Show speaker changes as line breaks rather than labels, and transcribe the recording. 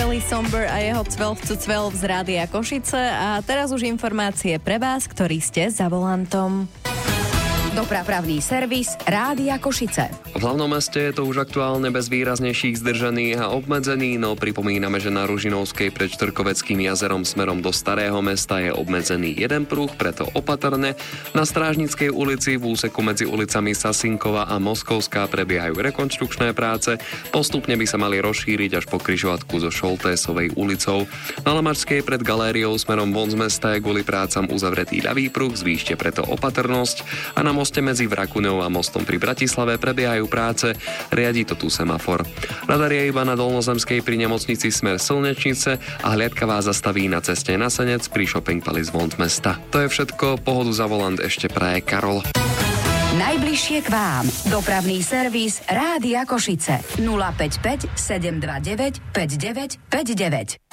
Nelly Somber a jeho 12 to 12 z Rádia Košice. A teraz už informácie pre vás, ktorí ste za volantom.
Dopravný servis Rádia Košice.
V hlavnom meste je to už aktuálne bez výraznejších zdržaní a obmedzení, no pripomíname, že na Ružinovskej pred Štvrkoveckým jazerom smerom do Starého mesta je obmedzený jeden pruh, preto opatrne. Na Strážnickej ulici v úseku medzi ulicami Sasinkova a Moskovská prebiehajú rekonštrukčné práce. Postupne by sa mali rozšíriť až po križovatku so Šoltésovej ulicou. Na Lamačskej pred galériou smerom von z mesta je kvôli prácam uzavretý ľavý pruh, zvýšte preto opatrnosť. A na moste medzi Vrakuňou a mostom pri Bratislave prebiehajú práce, riadi to tu semafor. Radar je iba na Dolnozemskej pri nemocnici smer Slnečnice a hliadka vás zastaví na ceste na Senec pri Shopping Palace von z mesta. To je všetko, pohodu za volant ešte praje Karol.
Najbližšie k vám. Dopravný servis Rádia Košice. 055 729 5959.